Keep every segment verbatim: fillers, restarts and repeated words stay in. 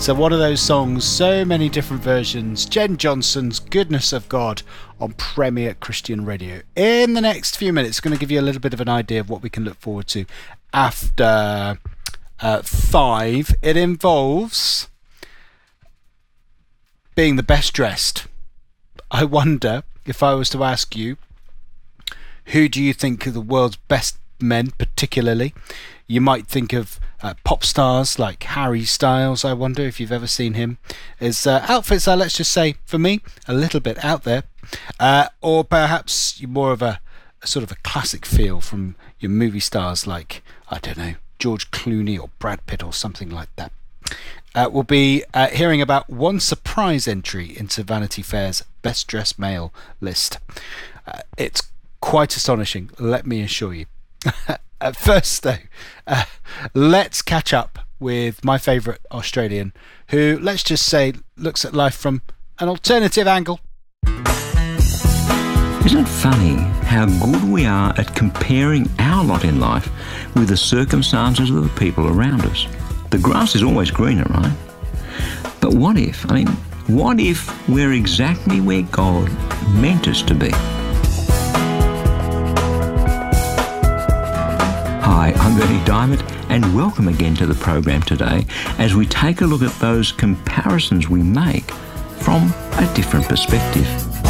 So one of those songs, so many different versions. Jen Johnson's Goodness of God on Premier Christian Radio. In the next few minutes, going to give you a little bit of an idea of what we can look forward to after uh, five. It involves being the best dressed. I wonder if I was to ask you, who do you think are the world's best men, particularly? You might think of uh, pop stars like Harry Styles. I wonder if you've ever seen him. His uh, outfits are, let's just say, for me, a little bit out there. Uh, or perhaps you're more of a, a sort of a classic feel from your movie stars like, I don't know, George Clooney or Brad Pitt or something like that. Uh, we'll be uh, hearing about one surprise entry into Vanity Fair's Best Dressed Male list. Uh, it's quite astonishing, let me assure you. At first, though, uh, let's catch up with my favourite Australian, who, let's just say, looks at life from an alternative angle. Isn't it funny how good we are at comparing our lot in life with the circumstances of the people around us? The grass is always greener, right? But what if, I mean, what if we're exactly where God meant us to be? Hi, I'm Bernie Diamond, and welcome again to the program today as we take a look at those comparisons we make from a different perspective.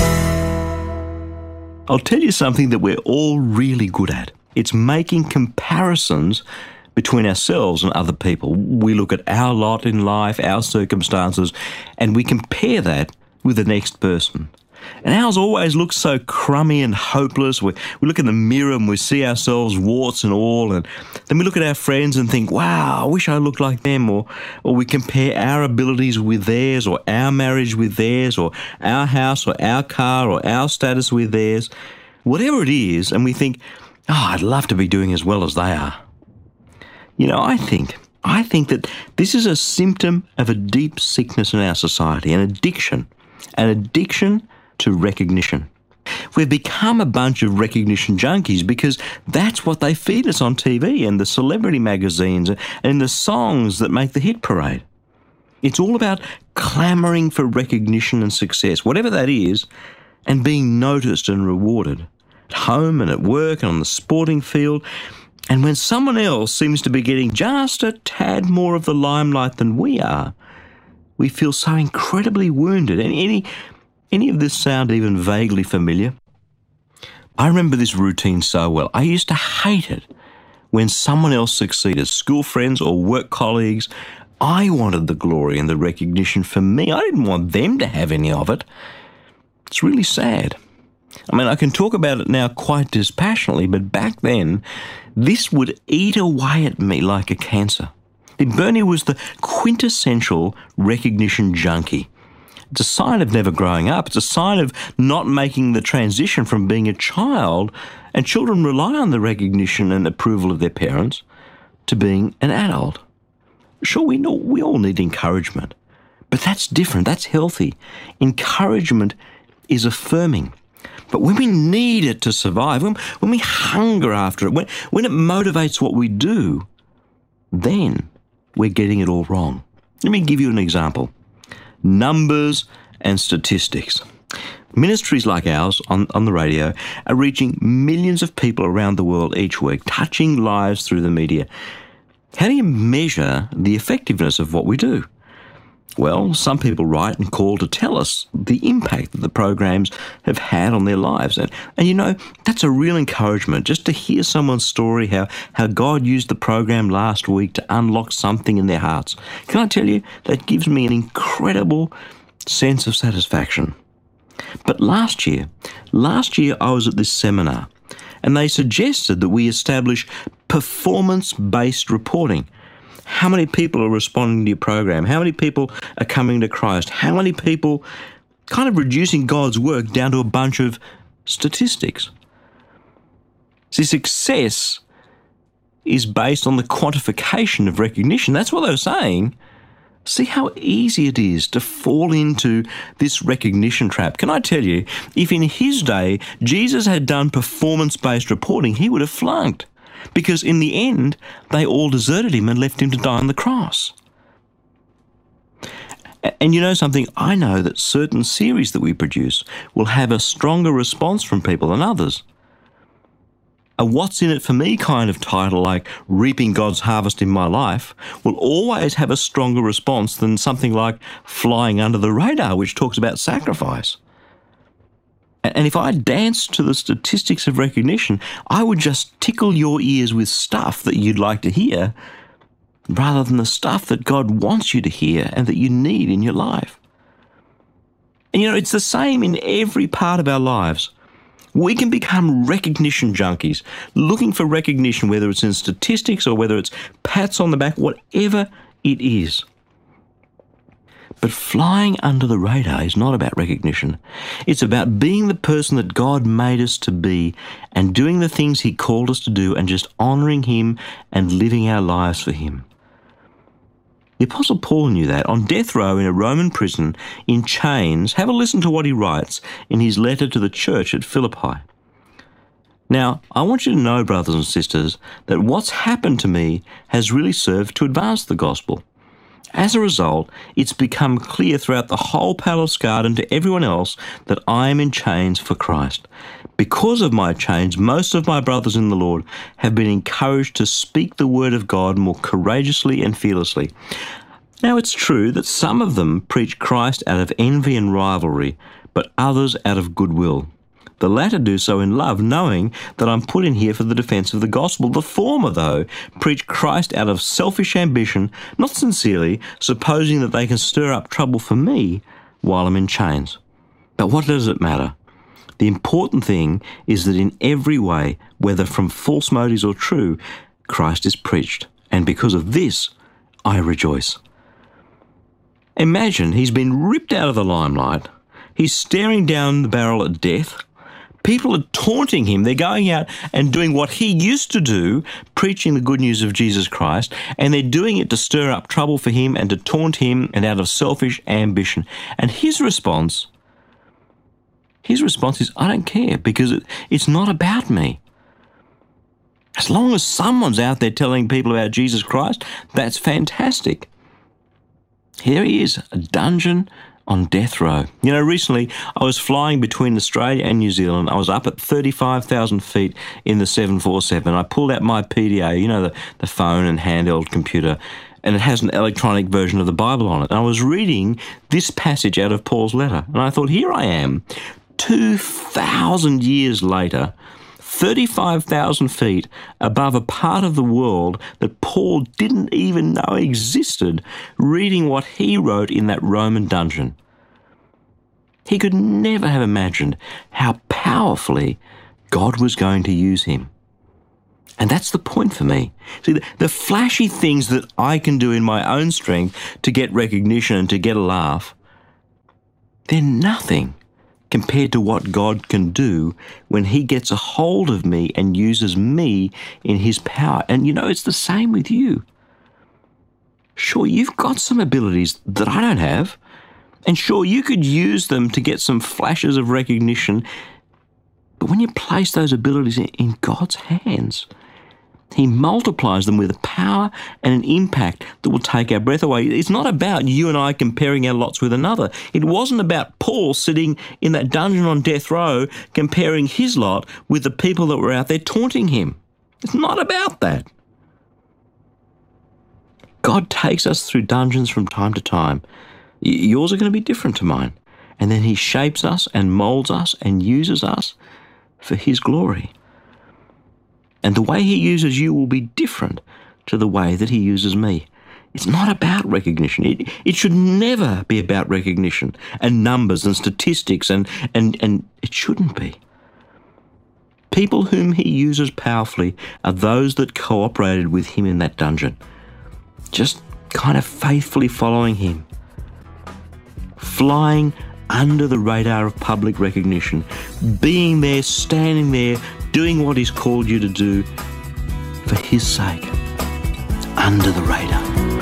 I'll tell you something that we're all really good at. It's making comparisons between ourselves and other people. We look at our lot in life, our circumstances, and we compare that with the next person. And ours always looks so crummy and hopeless. We, we look in the mirror and we see ourselves warts and all, and then we look at our friends and think, wow, I wish I looked like them, or, or we compare our abilities with theirs, or our marriage with theirs, or our house or our car or our status with theirs, whatever it is, and we think, oh, I'd love to be doing as well as they are. You know, I think, I think that this is a symptom of a deep sickness in our society, an addiction, an addiction to recognition. We've become a bunch of recognition junkies because that's what they feed us on T V and the celebrity magazines and the songs that make the hit parade. It's all about clamouring for recognition and success, whatever that is, and being noticed and rewarded at home and at work and on the sporting field. And when someone else seems to be getting just a tad more of the limelight than we are, we feel so incredibly wounded. And any Any of this sound even vaguely familiar? I remember this routine so well. I used to hate it when someone else succeeded, school friends or work colleagues. I wanted the glory and the recognition for me. I didn't want them to have any of it. It's really sad. I mean, I can talk about it now quite dispassionately, but back then, this would eat away at me like a cancer. Bernie was the quintessential recognition junkie. It's a sign of never growing up. It's a sign of not making the transition from being a child, and children rely on the recognition and approval of their parents, to being an adult. Sure, we know we all need encouragement, but that's different. That's healthy. Encouragement is affirming. But when we need it to survive, when, when we hunger after it, when, when it motivates what we do, then we're getting it all wrong. Let me give you an example. Numbers and statistics. Ministries like ours on, on the radio are reaching millions of people around the world each week, touching lives through the media. How do you measure the effectiveness of what we do? Well, some people write and call to tell us the impact that the programs have had on their lives. And, and you know, that's a real encouragement, just to hear someone's story, how, how God used the program last week to unlock something in their hearts. Can I tell you, that gives me an incredible sense of satisfaction. But last year, last year I was at this seminar, and they suggested that we establish performance-based reporting. How many people are responding to your program? How many people are coming to Christ? How many people kind of reducing God's work down to a bunch of statistics? See, success is based on the quantification of recognition. That's what they were saying. See how easy it is to fall into this recognition trap. Can I tell you, if in his day Jesus had done performance-based reporting, he would have flunked. Because in the end, they all deserted him and left him to die on the cross. And you know something? I know that certain series that we produce will have a stronger response from people than others. A what's in it for me kind of title, like Reaping God's Harvest in My Life, will always have a stronger response than something like Flying Under the Radar, which talks about sacrifice. And if I danced to the statistics of recognition, I would just tickle your ears with stuff that you'd like to hear, rather than the stuff that God wants you to hear and that you need in your life. And you know, it's the same in every part of our lives. We can become recognition junkies, looking for recognition, whether it's in statistics or whether it's pats on the back, whatever it is. But flying under the radar is not about recognition. It's about being the person that God made us to be and doing the things He called us to do and just honouring Him and living our lives for Him. The Apostle Paul knew that. On death row in a Roman prison, in chains, have a listen to what he writes in his letter to the church at Philippi. Now, I want you to know, brothers and sisters, that what's happened to me has really served to advance the gospel. As a result, it's become clear throughout the whole palace garden to everyone else that I am in chains for Christ. Because of my chains, most of my brothers in the Lord have been encouraged to speak the word of God more courageously and fearlessly. Now, it's true that some of them preach Christ out of envy and rivalry, but others out of goodwill. The latter do so in love, knowing that I'm put in here for the defence of the gospel. The former, though, preach Christ out of selfish ambition, not sincerely, supposing that they can stir up trouble for me while I'm in chains. But what does it matter? The important thing is that in every way, whether from false motives or true, Christ is preached. And because of this, I rejoice. Imagine he's been ripped out of the limelight. He's staring down the barrel at death. People are taunting him. They're going out and doing what he used to do, preaching the good news of Jesus Christ, and they're doing it to stir up trouble for him and to taunt him and out of selfish ambition. And his response, his response is, I don't care, because it, it's not about me. As long as someone's out there telling people about Jesus Christ, that's fantastic. Here he is, a dungeon on death row. You know, recently I was flying between Australia and New Zealand. I was up at thirty-five thousand feet in the seven forty-seven. I pulled out my P D A, you know, the, the phone and handheld computer, and it has an electronic version of the Bible on it. And I was reading this passage out of Paul's letter. And I thought, here I am, two thousand years later, thirty-five thousand feet above a part of the world that Paul didn't even know existed, reading what he wrote in that Roman dungeon. He could never have imagined how powerfully God was going to use him. And that's the point for me. See, the, the flashy things that I can do in my own strength to get recognition and to get a laugh, they're nothing compared to what God can do when he gets a hold of me and uses me in his power. And you know, it's the same with you. Sure, you've got some abilities that I don't have, and sure, you could use them to get some flashes of recognition, but when you place those abilities in, in God's hands, he multiplies them with a power and an impact that will take our breath away. It's not about you and I comparing our lots with another. It wasn't about Paul sitting in that dungeon on death row comparing his lot with the people that were out there taunting him. It's not about that. God takes us through dungeons from time to time. Yours are going to be different to mine. And then he shapes us and molds us and uses us for his glory. And the way he uses you will be different to the way that he uses me. It's not about recognition. It, it should never be about recognition and numbers and statistics, and, and, and it shouldn't be. People whom he uses powerfully are those that cooperated with him in that dungeon, just kind of faithfully following him, flying under the radar of public recognition, being there, standing there, doing what he's called you to do for his sake, under the radar.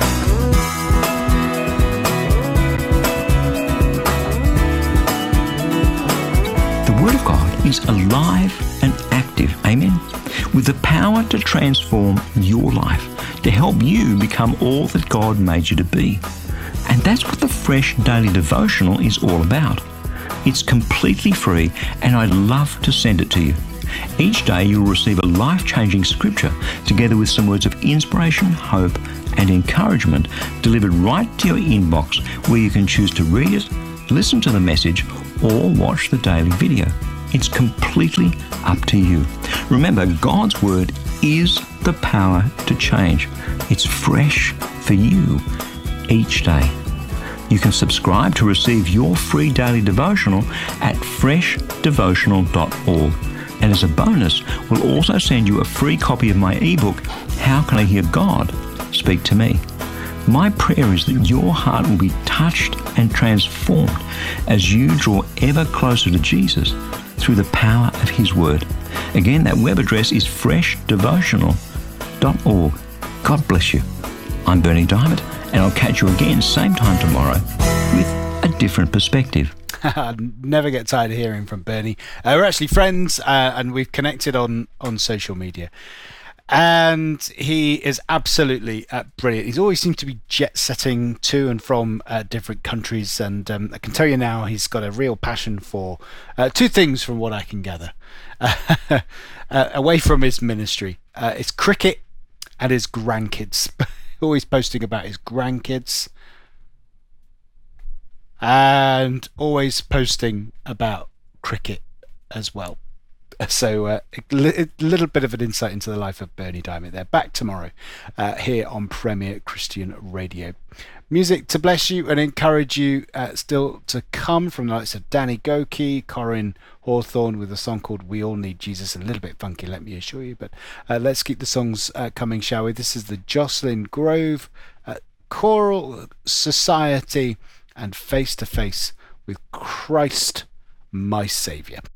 The Word of God is alive and active, amen, with the power to transform your life, to help you become all that God made you to be. And that's what the Fresh Daily Devotional is all about. It's completely free, and I'd love to send it to you. Each day you'll receive a life-changing scripture together with some words of inspiration, hope, and encouragement delivered right to your inbox, where you can choose to read it, listen to the message, or watch the daily video. It's completely up to you. Remember, God's Word is the power to change. It's fresh for you each day. You can subscribe to receive your free daily devotional at fresh devotional dot org. And as a bonus, we'll also send you a free copy of my ebook, How Can I Hear God Speak to Me? My prayer is that your heart will be touched and transformed as you draw ever closer to Jesus through the power of His Word. Again, that web address is fresh devotional dot org. God bless you. I'm Berni Dymet, and I'll catch you again same time tomorrow with a different perspective. I never get tired of hearing from Berni. Uh, we're actually friends, uh, and we've connected on, on social media. And he is absolutely uh, brilliant. He's always seemed to be jet-setting to and from uh, different countries. And um, I can tell you now, he's got a real passion for uh, two things from what I can gather. Uh, uh, away from his ministry. Uh, it's cricket and his grandkids. Always posting about his grandkids. And always posting about cricket as well. So uh, a, li- a little bit of an insight into the life of Berni Dymet there. Back tomorrow uh, here on Premier Christian Radio. Music to bless you and encourage you uh, still to come from the likes of Danny Goki, Corinne Hawthorne with a song called We All Need Jesus. A little bit funky, let me assure you. But uh, let's keep the songs uh, coming, shall we? This is the Jocelyn Grove uh, Choral Society and Face to Face with Christ, my Saviour.